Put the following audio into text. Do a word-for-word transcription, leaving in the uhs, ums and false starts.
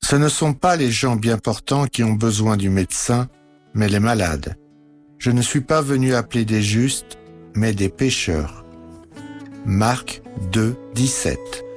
Ce ne sont pas les gens bien portants qui ont besoin du médecin, mais les malades. Je ne suis pas venu appeler des justes, mais des pécheurs. Marc deux, dix-sept.